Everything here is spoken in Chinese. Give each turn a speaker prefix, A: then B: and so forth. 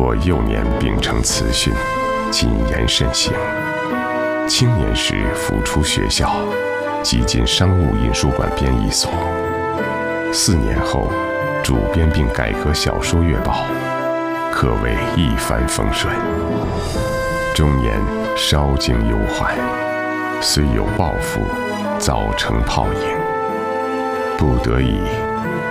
A: 托幼年秉承慈训，谨言慎行。青年时辅出学校，即进商务印书馆编译所。4年后，主编并改革小说月报，可谓一帆风顺。中年稍经忧患，虽有抱负，早成泡影，不得已